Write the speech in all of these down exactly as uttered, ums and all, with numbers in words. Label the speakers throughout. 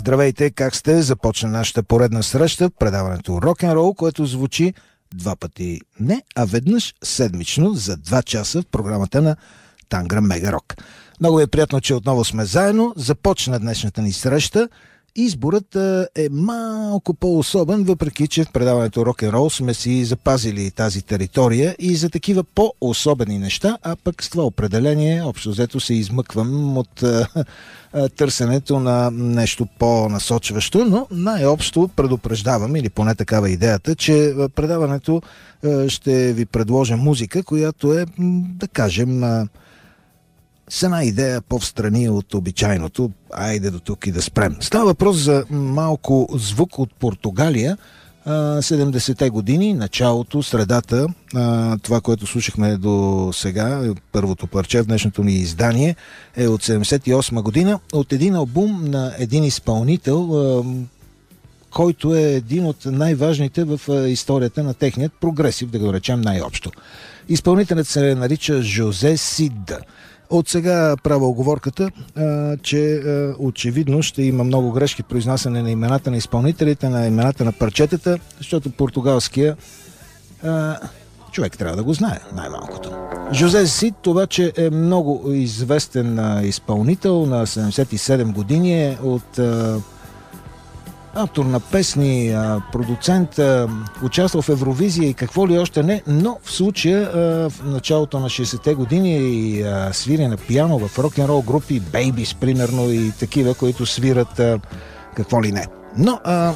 Speaker 1: Здравейте, как сте? Започна нашата поредна среща, предаването Рок-н-рол, което звучи два пъти не, а веднъж седмично за два часа в програмата на Тангра Мега Рок. Много е приятно, че отново сме заедно. Започна днешната ни среща. Изборът е малко по-особен, въпреки че в предаването Рок-н-рол сме си запазили тази територия и за такива по-особени неща, а пък с това определение общо взето се измъквам от а, а, търсенето на нещо по-насочващо, но най-общо предупреждавам, или поне такава идеята, че предаването а, ще ви предложа музика, която е, да кажем, а, с една идея по-встрани от обичайното. Айде до тук и да спрем. Става въпрос за малко звук от Португалия, седемдесетте години, началото, средата, това, което слушахме до сега, първото парче в днешното ни издание е от седемдесет и осма година, от един албум на един изпълнител, който е един от най-важните в историята на техният прогресив, да го речем най-общо. Изпълнителят се нарича Жозе Сид. От сега правя оговорката, а, че а, очевидно ще има много грешки при произнасяне на имената на изпълнителите, на имената на парчетата, защото португалския а, човек трябва да го знае, най-малкото. Жозе Сид обаче е много известен а, изпълнител, на седемдесет и седем години, е от а, автор на песни, продуцент, участвал в Евровизия и какво ли още не, но в случая в началото на шейсетте години и свири на пиано в рок-н-рол групи, Babies, примерно, и такива, които свират какво ли не. Но а,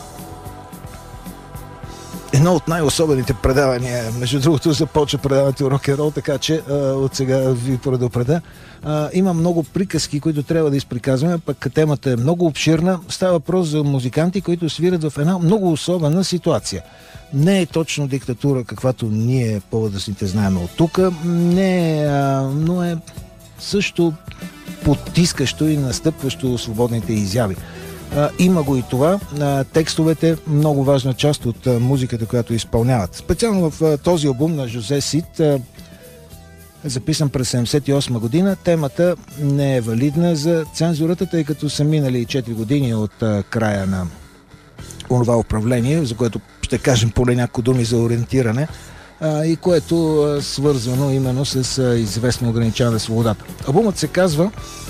Speaker 1: едно от най-особените предавания, между другото, започва предаването рок-н-рол, така че а, от сега ви предупредя. А, има много приказки, които трябва да изприказваме, пък темата е много обширна. Става въпрос за музиканти, които свират в една много особена ситуация. Не е точно диктатура, каквато ние по-възрастните знаем от тук, не е, а, но е също потискащо и настъпващо свободните изяви. А, има го и това. А, текстовете, много важна част от а, музиката, която изпълняват. Специално в а, този албум на Жозе Сид, а, записан през седемдесет и осма година, темата не е валидна за цензурата, тъй като са минали четири години от а, края на онова управление, за което ще кажем поне няколко думи за ориентиране, а, и което е свързано именно с а, известно ограничаване на свободата. Албумът се казва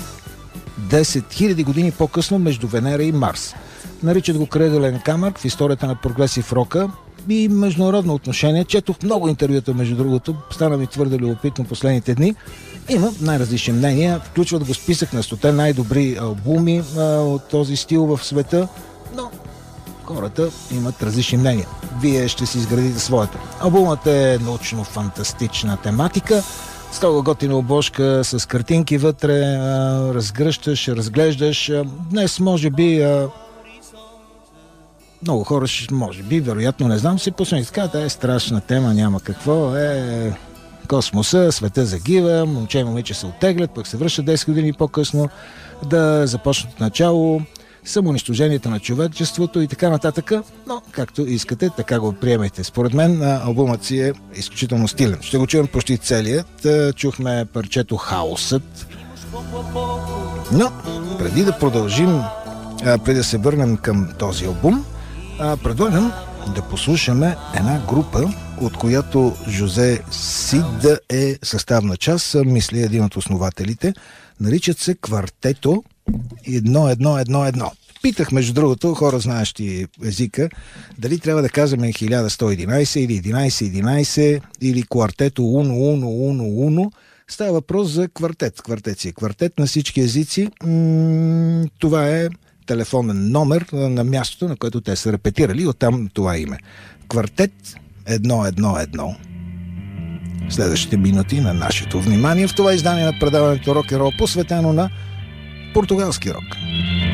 Speaker 1: десет хиляди години по-късно между Венера и Марс. Наричат го крайъгълен камък в историята на прогресив рока и международно отношение. Четох много интервюта, между другото, стана ми твърде любопитно последните дни. Има най-различни мнения, включват го списък на стоте най-добри албуми а, от този стил в света, но хората имат различни мнения. Вие ще си изградите своята. Албумът е научно-фантастична тематика, с много готина обложка, с картинки вътре, а, разгръщаш, разглеждаш. А, днес, може би, а, много хора, може би, вероятно, не знам, се пуснали така, да е страшна тема, няма какво, е космоса, света загива, момче и момиче се оттеглят, пък се връщат десет години по-късно, да започнат от начало, самоунищожението на човечеството и така нататък, но както искате, така го приемайте. Според мен албумът си е изключително стилен. Ще го чуем почти целият. Чухме парчето Хаосът. Но преди да продължим, преди да се върнем към този албум, предлагам да послушаме една група, от която Жозе Сид е съставна част, мисля един от основателите. Наричат се Квартето едно едно едно едно. Питах, между другото, хора, знаещи езика, дали трябва да казваме хиляда сто и единайсет или единайсет единайсет или Квартето Уно Уно Уно Уно. Става въпрос за квартет. Квартет си е квартет на всички езици. М- това е телефонен номер на мястото, на което те са репетирали, оттам това име. Квартет едно едно едно. Следващите минути на нашето внимание в това издание на предаването Рок-н-рол, посветено на португалски рок.